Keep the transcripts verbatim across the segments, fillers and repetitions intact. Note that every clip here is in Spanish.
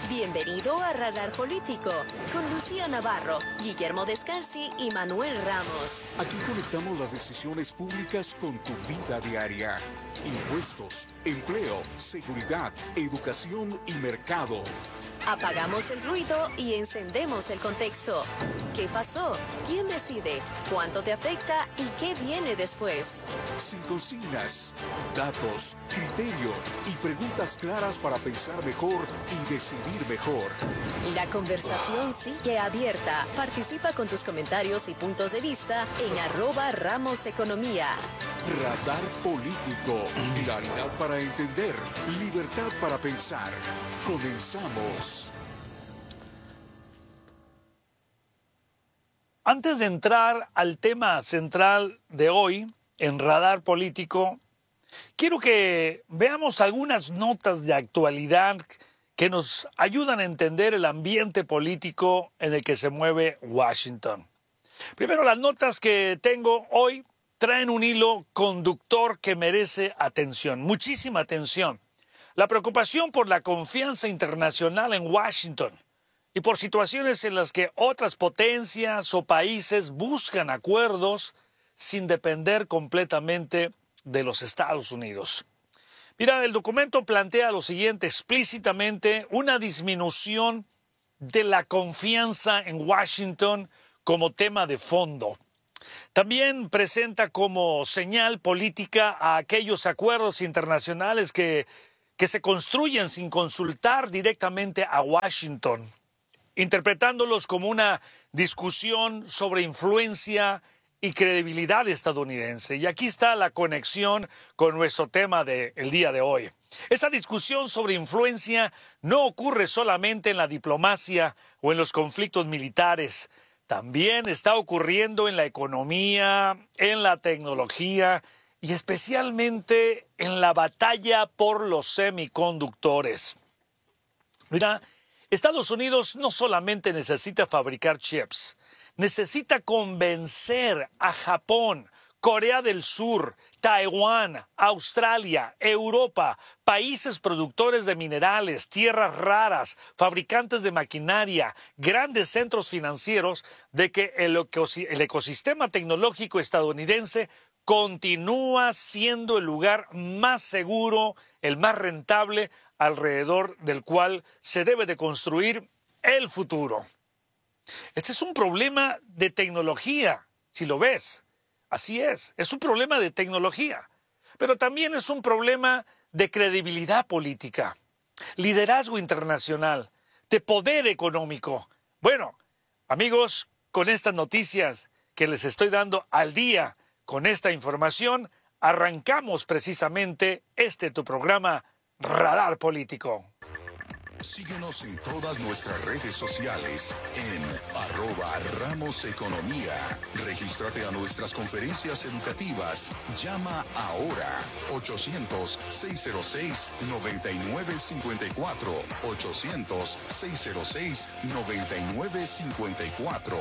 Bienvenido a Radar Político, con Lucía Navarro, Guillermo Descalzi y Manuel Ramos. Aquí conectamos las decisiones públicas con tu vida diaria. Impuestos, empleo, seguridad, educación y mercado. Apagamos el ruido y encendemos el contexto. ¿Qué pasó? ¿Quién decide? ¿Cuánto te afecta? ¿Y qué viene después? Sin consignas, datos, criterio y preguntas claras para pensar mejor y decidir mejor. La conversación sigue abierta. Participa con tus comentarios y puntos de vista en arroba Ramos Economía. Radar Político. Claridad para entender. Libertad para pensar. Comenzamos. Antes de entrar al tema central de hoy, en Radar Político, quiero que veamos algunas notas de actualidad que nos ayudan a entender el ambiente político en el que se mueve Washington. Primero, las notas que tengo hoy traen un hilo conductor que merece atención, muchísima atención. La preocupación por la confianza internacional en Washington y por situaciones en las que otras potencias o países buscan acuerdos sin depender completamente de los Estados Unidos. Mira, el documento plantea lo siguiente explícitamente: una disminución de la confianza en Washington como tema de fondo. También presenta como señal política a aquellos acuerdos internacionales que, que se construyen sin consultar directamente a Washington, interpretándolos como una discusión sobre influencia y credibilidad estadounidense. Y aquí está la conexión con nuestro tema del día de hoy. Esa discusión sobre influencia no ocurre solamente en la diplomacia o en los conflictos militares. También está ocurriendo en la economía, en la tecnología y especialmente en la batalla por los semiconductores. Mira, Estados Unidos no solamente necesita fabricar chips, necesita convencer a Japón, Corea del Sur, Taiwán, Australia, Europa, países productores de minerales, tierras raras, fabricantes de maquinaria, grandes centros financieros, de que el ecosistema tecnológico estadounidense continúa siendo el lugar más seguro, el más rentable, alrededor del cual se debe de construir el futuro. Este es un problema de tecnología, si lo ves. Así es, es un problema de tecnología, pero también es un problema de credibilidad política, liderazgo internacional, de poder económico. Bueno, amigos, con estas noticias que les estoy dando al día, con esta información, arrancamos precisamente este tu programa Radar Político. Síguenos en todas nuestras redes sociales en arroba Ramos Economía. Regístrate a nuestras conferencias educativas. Llama ahora ochocientos, seiscientos seis, noventa y nueve cincuenta y cuatro. ochocientos, seiscientos seis, noventa y nueve cincuenta y cuatro.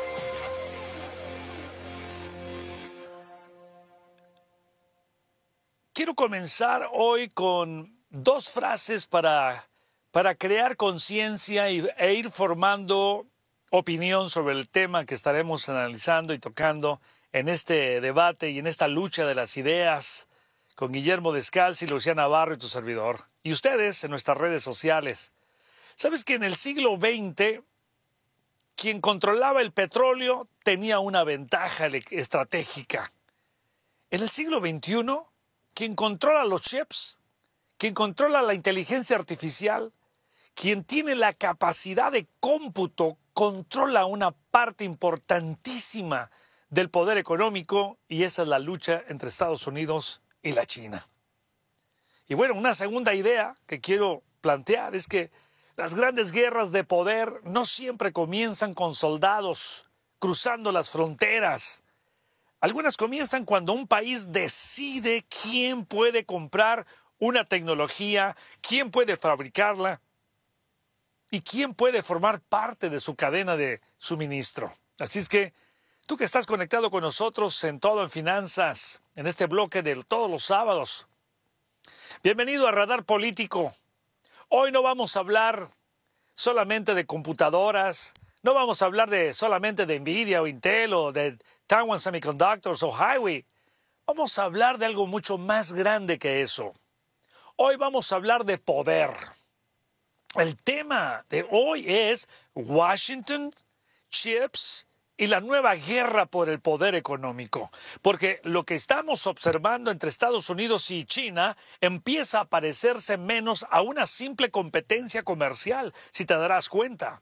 Quiero comenzar hoy con dos frases para... para crear conciencia e ir formando opinión sobre el tema que estaremos analizando y tocando en este debate y en esta lucha de las ideas con Guillermo Descalzi, Lucía Navarro y tu servidor. Y ustedes en nuestras redes sociales. ¿Sabes que en el siglo veinte quien controlaba el petróleo tenía una ventaja estratégica? En el siglo veintiuno, quien controla los chips, quien controla la inteligencia artificial, quien tiene la capacidad de cómputo, controla una parte importantísima del poder económico, y esa es la lucha entre Estados Unidos y la China. Y bueno, una segunda idea que quiero plantear es que las grandes guerras de poder no siempre comienzan con soldados cruzando las fronteras. Algunas comienzan cuando un país decide quién puede comprar una tecnología, quién puede fabricarla, ¿y quién puede formar parte de su cadena de suministro? Así es que tú que estás conectado con nosotros en Todo en Finanzas, en este bloque de todos los sábados, bienvenido a Radar Político. Hoy no vamos a hablar solamente de computadoras, no vamos a hablar de solamente de Nvidia o Intel o de Taiwan Semiconductors o Huawei. Vamos a hablar de algo mucho más grande que eso. Hoy vamos a hablar de poder. El tema de hoy es Washington, chips y la nueva guerra por el poder económico. Porque lo que estamos observando entre Estados Unidos y China empieza a parecerse menos a una simple competencia comercial, si te darás cuenta.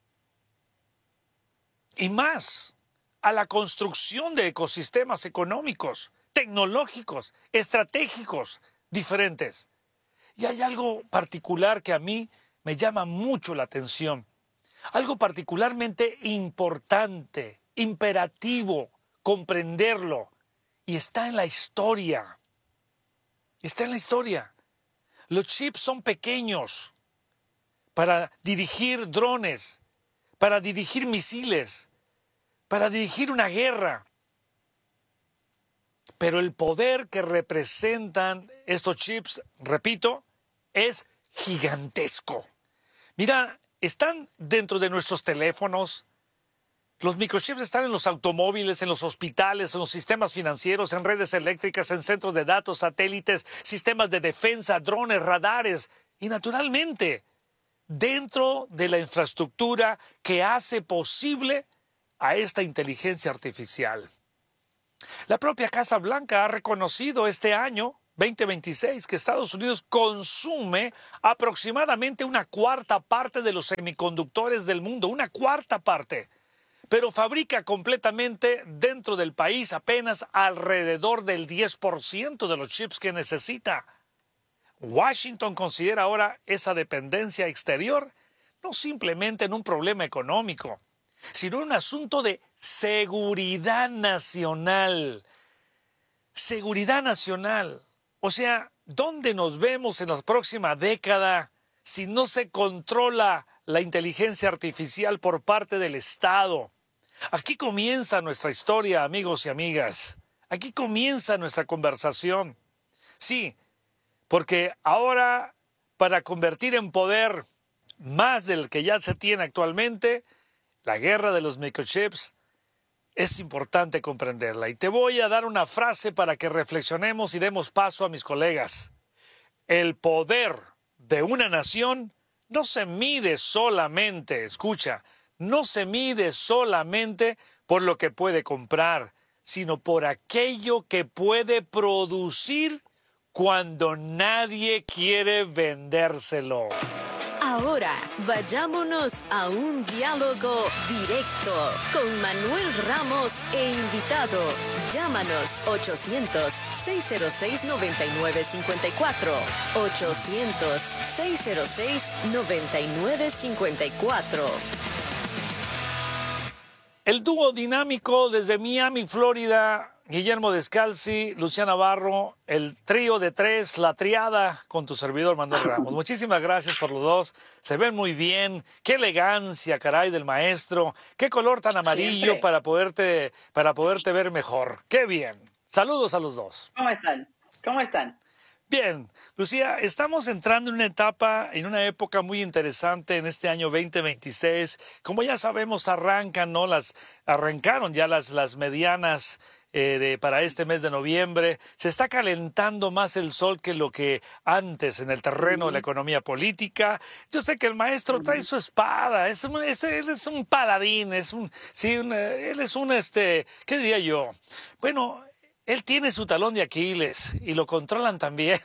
Y más a la construcción de ecosistemas económicos, tecnológicos, estratégicos, diferentes. Y hay algo particular que a mí me llama mucho la atención. Algo particularmente importante, imperativo, comprenderlo. Y está en la historia. Está en la historia. Los chips son pequeños para dirigir drones, para dirigir misiles, para dirigir una guerra. Pero el poder que representan estos chips, repito, es gigantesco. Mira, están dentro de nuestros teléfonos, los microchips están en los automóviles, en los hospitales, en los sistemas financieros, en redes eléctricas, en centros de datos, satélites, sistemas de defensa, drones, radares y naturalmente dentro de la infraestructura que hace posible a esta inteligencia artificial. La propia Casa Blanca ha reconocido este año veinte veintiséis que Estados Unidos consume aproximadamente una cuarta parte de los semiconductores del mundo, una cuarta parte, pero fabrica completamente dentro del país apenas alrededor del diez por ciento de los chips que necesita. Washington considera ahora esa dependencia exterior no simplemente en un problema económico, sino un asunto de seguridad nacional. Seguridad nacional. O sea, ¿dónde nos vemos en la próxima década si no se controla la inteligencia artificial por parte del Estado? Aquí comienza nuestra historia, amigos y amigas. Aquí comienza nuestra conversación. Sí, porque ahora, para convertir en poder más del que ya se tiene actualmente, la guerra de los microchips, es importante comprenderla. Y te voy a dar una frase para que reflexionemos y demos paso a mis colegas. El poder de una nación no se mide solamente, escucha, no se mide solamente por lo que puede comprar, sino por aquello que puede producir cuando nadie quiere vendérselo. Ahora, vayámonos a un diálogo directo con Manuel Ramos e invitado. Llámanos ochocientos, seiscientos seis, noventa y nueve cincuenta y cuatro. ochocientos, seiscientos seis, noventa y nueve cincuenta y cuatro. El dúo dinámico desde Miami, Florida, Guillermo Descalzi, Luciana Barro, el trío de tres, la triada con tu servidor Manuel Ramos. Muchísimas gracias por los dos. Se ven muy bien. Qué elegancia, caray, del maestro. Qué color tan amarillo Siempre. para poderte, para poderte ver mejor. Qué bien. Saludos a los dos. ¿Cómo están? ¿Cómo están? Bien, Lucía, estamos entrando en una etapa, en una época muy interesante en este año veinte veintiséis. Como ya sabemos, arrancan, ¿no? Las, arrancaron ya las, las medianas eh, de, para este mes de noviembre. Se está calentando más el sol que lo que antes en el terreno de la economía política. Yo sé que el maestro trae su espada, es un, es, él es un paladín, es un, sí, un, él es un, este, ¿qué diría yo? Bueno, él tiene su talón de Aquiles y lo controlan también.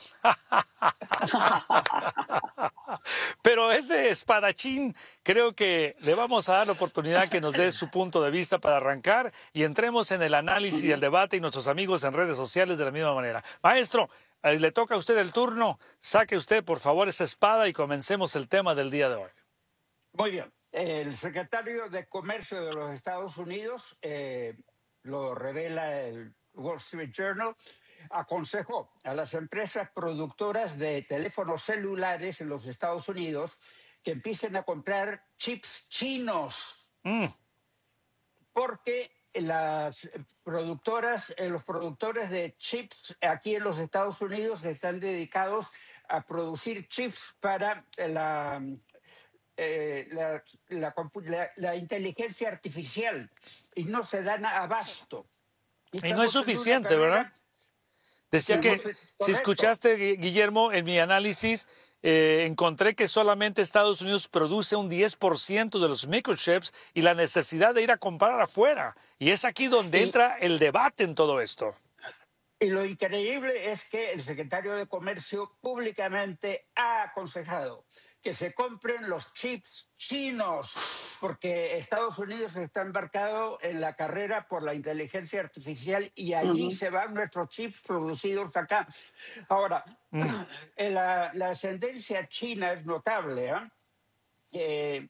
Pero ese espadachín creo que le vamos a dar la oportunidad que nos dé su punto de vista para arrancar y entremos en el análisis y el debate y nuestros amigos en redes sociales de la misma manera. Maestro, eh, le toca a usted el turno. Saque usted, por favor, esa espada y comencemos el tema del día de hoy. Muy bien. El secretario de Comercio de los Estados Unidos, eh, lo revela el Wall Street Journal, aconsejó a las empresas productoras de teléfonos celulares en los Estados Unidos que empiecen a comprar chips chinos, Mm. porque las productoras, eh, los productores de chips aquí en los Estados Unidos están dedicados a producir chips para la eh, la, la, la, la inteligencia artificial y no se dan abasto. Y no es suficiente, ¿verdad? Decía que, si escuchaste, Guillermo, en mi análisis, eh, encontré que solamente Estados Unidos produce un diez por ciento de los microchips y la necesidad de ir a comprar afuera. Y es aquí donde y, entra el debate en todo esto. Y lo increíble es que el secretario de Comercio públicamente ha aconsejado que se compren los chips chinos, porque Estados Unidos está embarcado en la carrera por la inteligencia artificial y allí uh-huh. se van nuestros chips producidos acá. Ahora, uh-huh. la, la ascendencia china es notable, ¿eh? Eh,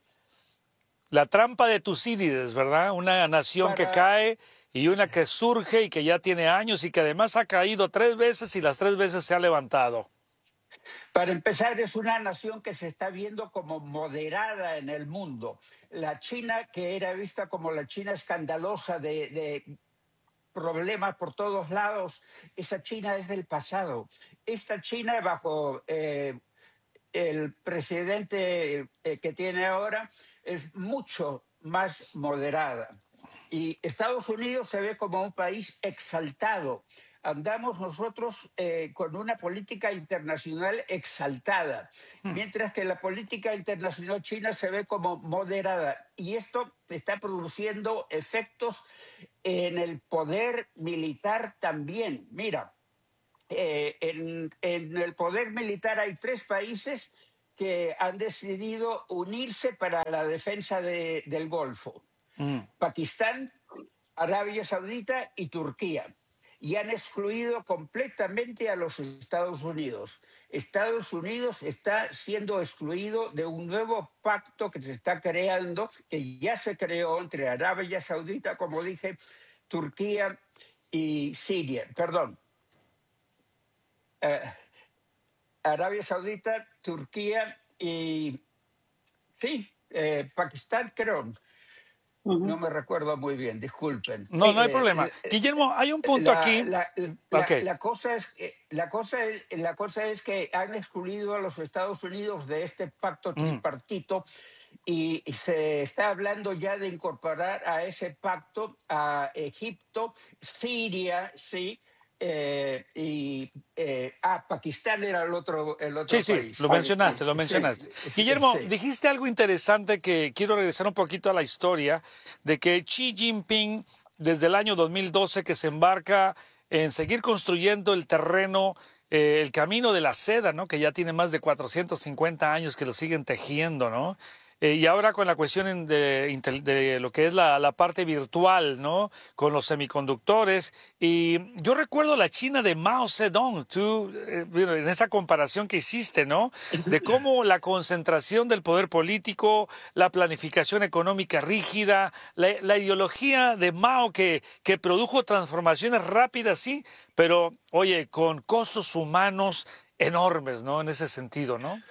la trampa de Tucídides, ¿verdad? Una nación para... que cae y una que surge y que ya tiene años y que además ha caído tres veces y las tres veces se ha levantado. Para empezar, es una nación que se está viendo como moderada en el mundo. La China, que era vista como la China escandalosa de, de problemas por todos lados, esa China es del pasado. Esta China, bajo eh, el presidente eh, que tiene ahora, es mucho más moderada. Y Estados Unidos se ve como un país exaltado. Andamos nosotros eh, con una política internacional exaltada, mientras que la política internacional china se ve como moderada. Y esto está produciendo efectos en el poder militar también. Mira, eh, en, en el poder militar hay tres países que han decidido unirse para la defensa de, del Golfo. Mm. Pakistán, Arabia Saudita y Turquía. Y han excluido completamente a los Estados Unidos. Estados Unidos está siendo excluido de un nuevo pacto que se está creando, que ya se creó entre Arabia Saudita, como dije, Turquía y Siria. Perdón. Uh, Arabia Saudita, Turquía y... Sí, eh, Pakistán, creo. No me recuerdo muy bien, disculpen. No, no hay problema. Eh, Guillermo, hay un punto la, aquí. La, la, okay. la, cosa es, la, cosa es, la cosa es que han excluido a los Estados Unidos de este pacto tripartito mm. y, y se está hablando ya de incorporar a ese pacto a Egipto, Siria, sí, Eh, y eh, ah, Pakistán era el otro, el otro sí, país. Sí, lo mencionaste, lo mencionaste. Sí, Guillermo, sí. dijiste algo interesante que quiero regresar un poquito a la historia, de que Xi Jinping, desde el año dos mil doce, que se embarca en seguir construyendo el terreno, eh, el camino de la seda, ¿no? Que ya tiene más de cuatrocientos cincuenta años que lo siguen tejiendo, ¿no? Eh, y ahora con la cuestión de, de lo que es la, la parte virtual, ¿no? Con los semiconductores. Y yo recuerdo la China de Mao Zedong, tú, eh, en esa comparación que hiciste, ¿no? De cómo la concentración del poder político, la planificación económica rígida, la, la ideología de Mao que, que produjo transformaciones rápidas, sí, pero, oye, con costos humanos enormes, ¿no? En ese sentido, ¿no?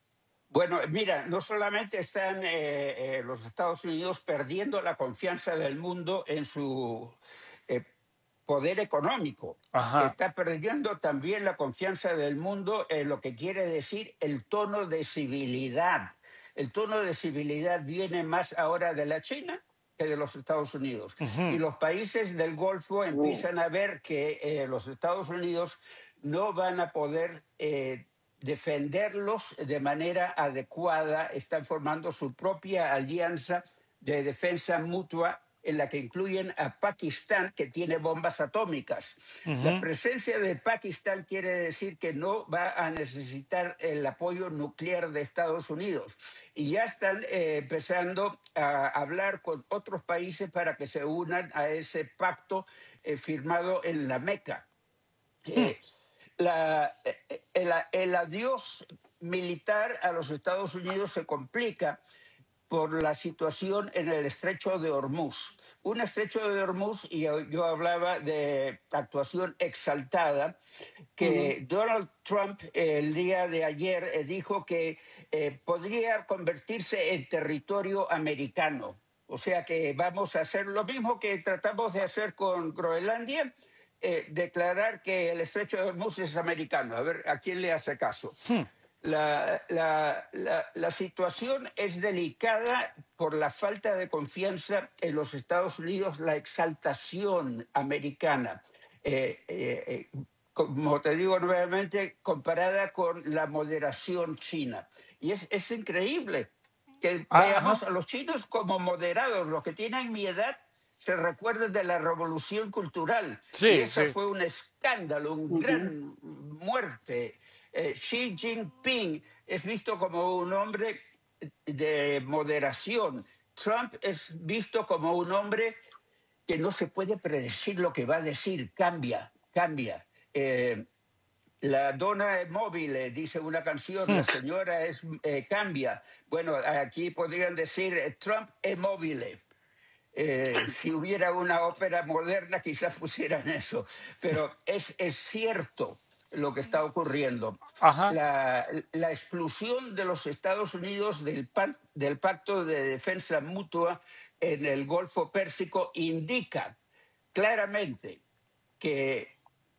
Bueno, mira, no solamente están eh, eh, los Estados Unidos perdiendo la confianza del mundo en su eh, poder económico, Ajá. está perdiendo también la confianza del mundo en lo que quiere decir el tono de civilidad. El tono de civilidad viene más ahora de la China que de los Estados Unidos. Uh-huh. Y los países del Golfo empiezan uh. a ver que eh, los Estados Unidos no van a poder... Eh, defenderlos de manera adecuada, están formando su propia alianza de defensa mutua en la que incluyen a Pakistán, que tiene bombas atómicas. Uh-huh. La presencia de Pakistán quiere decir que no va a necesitar el apoyo nuclear de Estados Unidos. Y ya están eh, empezando a hablar con otros países para que se unan a ese pacto eh, firmado en la Meca. Uh-huh. Eh, La, el, el adiós militar a los Estados Unidos se complica por la situación en el estrecho de Hormuz. Un estrecho de Hormuz, y yo, yo hablaba de actuación exaltada, que uh-huh. Donald Trump el día de ayer eh, dijo que eh, podría convertirse en territorio americano. O sea que vamos a hacer lo mismo que tratamos de hacer con Groenlandia, Eh, declarar que el estrecho de Hormuz es americano. A ver, ¿a quién le hace caso? Hmm. La, la, la, la situación es delicada por la falta de confianza en los Estados Unidos, la exaltación americana. Eh, eh, eh, como te digo nuevamente, comparada con la moderación china. Y es, es increíble que Ah, veamos ajá. a los chinos como moderados. Los que tienen mi edad se recuerdan de la revolución cultural. Y Sí, esa sí. fue un escándalo, un Ujú. gran muerte. Eh, Xi Jinping es visto como un hombre de moderación. Trump es visto como un hombre que no se puede predecir lo que va a decir, cambia, cambia. Eh, la donna es móvil, dice una canción, la señora es eh, cambia. Bueno, aquí podrían decir eh, Trump es móvil. Eh, si hubiera una ópera moderna, quizás pusieran eso. Pero es, es cierto lo que está ocurriendo. Ajá. La, la exclusión de los Estados Unidos del, pac- del Pacto de Defensa Mutua en el Golfo Pérsico indica claramente que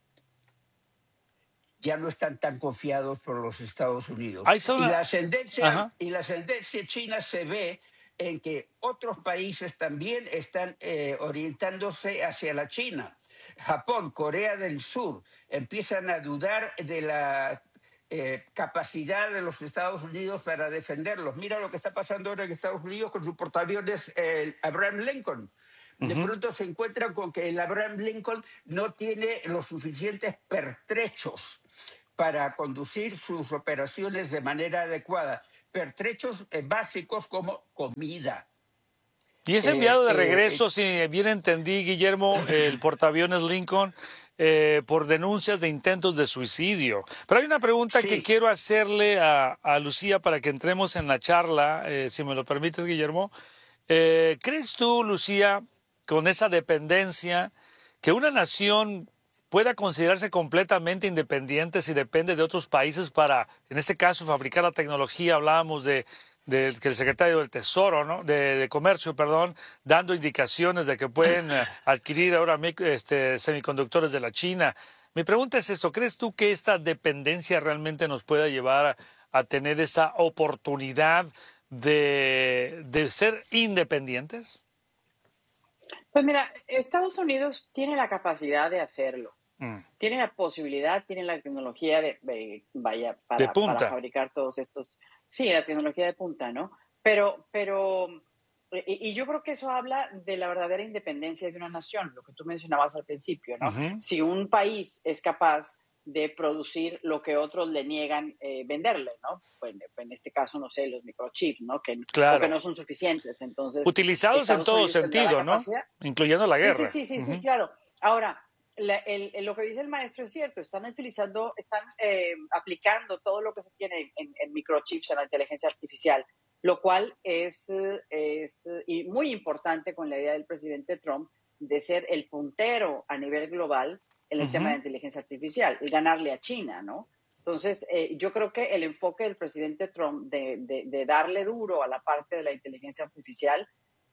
ya no están tan confiados por los Estados Unidos. Ahí son. Y la ascendencia, Ajá. y la ascendencia china se ve en que otros países también están eh, orientándose hacia la China. Japón, Corea del Sur empiezan a dudar de la eh, capacidad de los Estados Unidos para defenderlos. Mira lo que está pasando ahora en Estados Unidos con su portaaviones eh, Abraham Lincoln. De Ujú. pronto se encuentran con que el Abraham Lincoln no tiene los suficientes pertrechos para conducir sus operaciones de manera adecuada. Pertrechos eh, básicos como comida. Y es Eh, enviado de eh, eh, regreso, si bien entendí, Guillermo, el portaaviones Lincoln, eh, por denuncias de intentos de suicidio. Pero hay una pregunta que sí, quiero hacerle a, a Lucía para que entremos en la charla, eh, si me lo permites, Guillermo. Eh, ¿crees tú, Lucía, con esa dependencia, que una nación pueda considerarse completamente independiente si depende de otros países para, en este caso, fabricar la tecnología? Hablábamos de, de que el secretario del Tesoro, ¿no? de, de Comercio, perdón, dando indicaciones de que pueden eh, adquirir ahora mic- este, semiconductores de la China. Mi pregunta es esto: ¿crees tú que esta dependencia realmente nos pueda llevar a, a tener esa oportunidad de, de ser independientes? Pues mira, Estados Unidos tiene la capacidad de hacerlo. Mm. Tiene la posibilidad, tiene la tecnología de, de- vaya, De para, para punta. fabricar todos estos, sí, la tecnología de punta, ¿no? Pero, pero, y, y yo creo que eso habla de la verdadera independencia de una nación, lo que tú mencionabas al principio, ¿no? Ujú. Si un país es capaz de producir lo que otros le niegan eh, venderle, ¿no? Pues, en este caso, no sé, los microchips, ¿no? Que, o que Claro. no son suficientes. Entonces, Utilizados en Estados todo Unidos tendrá la sentido, ¿no? capacidad. Incluyendo la Sí, sí, guerra. sí, sí, sí, Ujú. claro. Ahora, la- el- el- lo que dice el maestro es cierto, están utilizando, están eh, aplicando todo lo que se tiene en, en microchips, en la inteligencia artificial, lo cual es, eh, es eh, y muy importante con la idea del presidente Trump de ser el puntero a nivel global en el tema de Ujú. inteligencia artificial y ganarle a China, ¿no? Entonces, eh, yo creo que el enfoque del presidente Trump de, de, de darle duro a la parte de la inteligencia artificial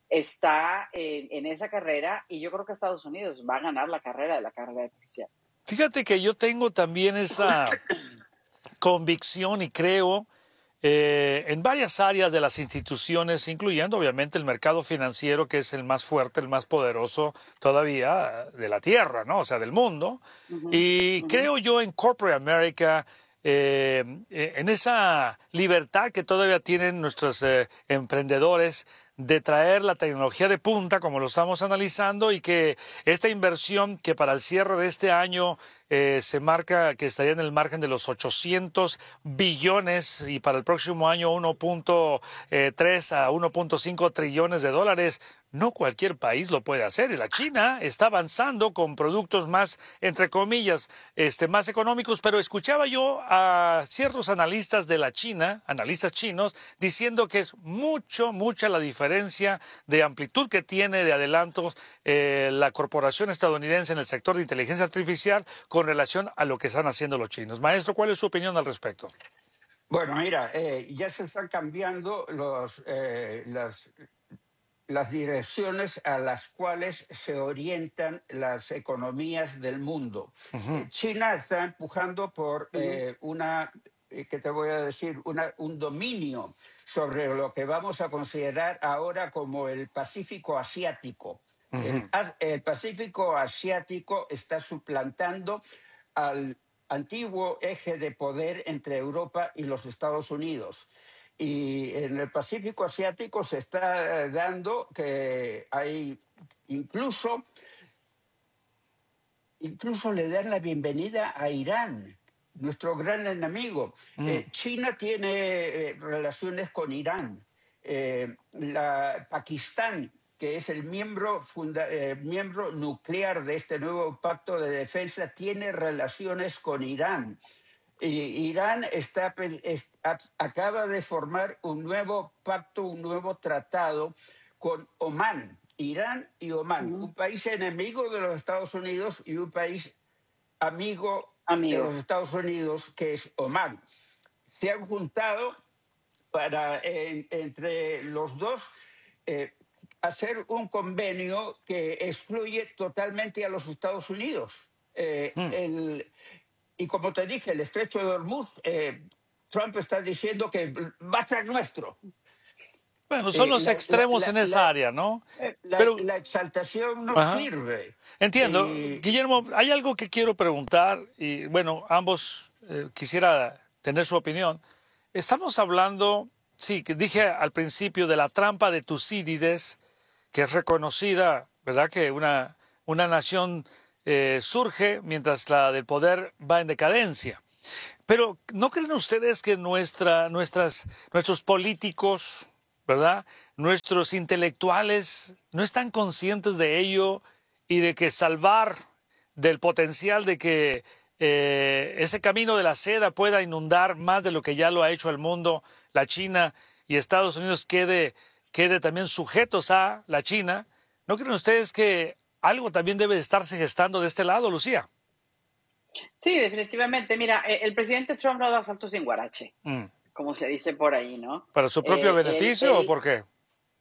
está en, en esa carrera y yo creo que Estados Unidos va a ganar la carrera de la carrera artificial. Fíjate que yo tengo también esa convicción y creo eh, en varias áreas de las instituciones, incluyendo obviamente el mercado financiero, que es el más fuerte, el más poderoso todavía de la Tierra, ¿no? O sea, del mundo. Ujú, Y ujú. creo yo en Corporate America, eh, eh, en esa libertad que todavía tienen nuestros eh, emprendedores de traer la tecnología de punta, como lo estamos analizando, y que esta inversión que para el cierre de este año eh, se marca que estaría en el margen de los ochocientos billones y para el próximo año uno punto tres a uno punto cinco trillones de dólares. No cualquier país lo puede hacer y la China está avanzando con productos más, entre comillas, este, más económicos, pero escuchaba yo a ciertos analistas de la China, analistas chinos, diciendo que es mucho, mucha la diferencia de amplitud que tiene de adelantos eh, la corporación estadounidense en el sector de inteligencia artificial con relación a lo que están haciendo los chinos. Maestro, ¿cuál es su opinión al respecto? bueno, mira, eh, ya se están cambiando los, eh, las, las direcciones a las cuales se orientan las economías del mundo. Ujú. Eh, China está empujando por Ujú. eh, una ¿qué te voy a decir? Una, un dominio sobre lo que vamos a considerar ahora como el Pacífico Asiático. Uh-huh. el, el Pacífico Asiático está suplantando al antiguo eje de poder entre Europa y los Estados Unidos. Y en el Pacífico Asiático se está dando que hay incluso, incluso le dan la bienvenida a Irán, nuestro gran enemigo. Mm. Eh, China tiene eh, relaciones con Irán. Eh, la, Pakistán, que es el miembro, funda, eh, miembro nuclear de este nuevo pacto de defensa, tiene relaciones con Irán. Y Irán está, es, acaba de formar un nuevo pacto, un nuevo tratado con Omán, Irán y Omán, uh-huh. un país enemigo de los Estados Unidos y un país amigo, amigo de los Estados Unidos, que es Omán. Se han juntado para, eh, entre los dos, eh, hacer un convenio que excluye totalmente a los Estados Unidos. Eh, mm. el, y como te dije, el estrecho de Hormuz, eh, Trump está diciendo que va a ser nuestro. Bueno, son eh, los la, extremos la, la, en esa la, área, ¿no? La, Pero, la exaltación no ajá. sirve. Entiendo. Eh, Guillermo, hay algo que quiero preguntar, y bueno, ambos eh, quisiera tener su opinión. Estamos hablando, sí, que dije al principio de la trampa de Tucídides, que es reconocida, ¿verdad?, que una, una nación eh, surge mientras la del poder va en decadencia. Pero, ¿no creen ustedes que nuestra, nuestras, nuestros políticos, ¿verdad?, nuestros intelectuales no están conscientes de ello y de que salvar del potencial de que eh, ese camino de la seda pueda inundar más de lo que ya lo ha hecho el mundo, la China y Estados Unidos quede, quede también sujetos a la China? ¿No creen ustedes que algo también debe de estarse gestando de este lado, Lucía? Sí, definitivamente. Mira, el presidente Trump no da saltos sin guarache, mm. como se dice por ahí, ¿no? ¿Para su propio eh, beneficio él, él, o por qué?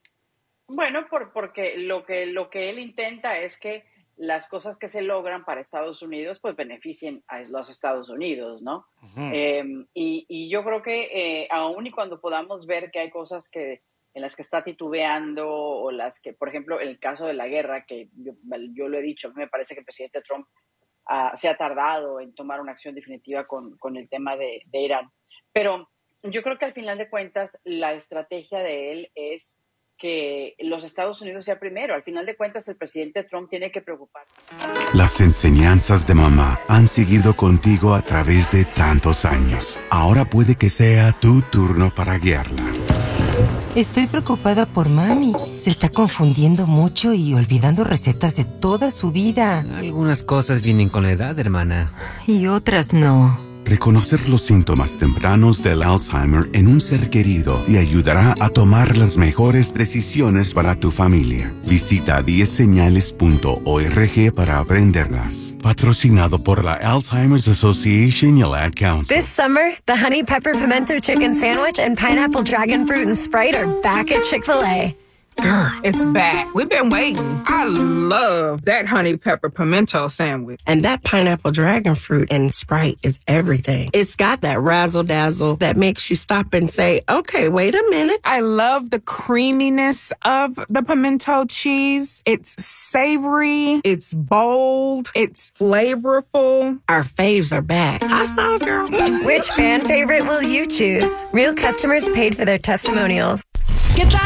Bueno, por, porque lo que, lo que él intenta es que las cosas que se logran para Estados Unidos pues beneficien a los Estados Unidos, ¿no? Uh-huh. Eh, y, y yo creo que eh, aún y cuando podamos ver que hay cosas que en las que está titubeando o las que, por ejemplo, el caso de la guerra, que yo, yo lo he dicho, a mí me parece que el presidente Trump uh, se ha tardado en tomar una acción definitiva con, con el tema de, de Irán. Pero yo creo que al final de cuentas la estrategia de él es que los Estados Unidos sea primero. Al final de cuentas, el presidente Trump tiene que preocuparse. Las enseñanzas de mamá han seguido contigo a través de tantos años. Ahora puede que sea tu turno para guiarla. Estoy preocupada por mami. Se está confundiendo mucho y olvidando recetas de toda su vida. Algunas cosas vienen con la edad, hermana. Y otras no. Reconocer los síntomas tempranos del Alzheimer en un ser querido te ayudará a tomar las mejores decisiones para tu familia. Visita diez señales punto org para aprenderlas. Patrocinado por la Alzheimer's Association y el Ad Council. This summer, the Honey Pepper Pimento Chicken Sandwich and Pineapple Dragon Fruit and Sprite are back at Chick-fil-A. Girl, it's back. We've been waiting. I love that honey pepper pimento sandwich. And that pineapple dragon fruit and Sprite is everything. It's got that razzle-dazzle that makes you stop and say, okay, wait a minute. I love the creaminess of the pimento cheese. It's savory. It's bold. It's flavorful. Our faves are back. I saw, girl. Which fan favorite will you choose? Real customers paid for their testimonials. ¿Qué tal?